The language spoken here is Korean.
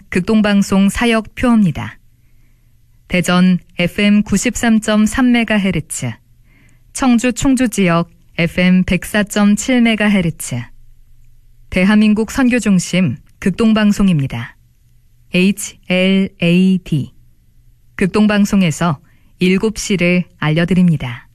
극동방송 사역 표어입니다. 대전 FM 93.3MHz, 청주 충주지역 FM 104.7MHz, 대한민국 선교중심 극동방송입니다. HLAD. 극동방송에서 7시를 알려드립니다.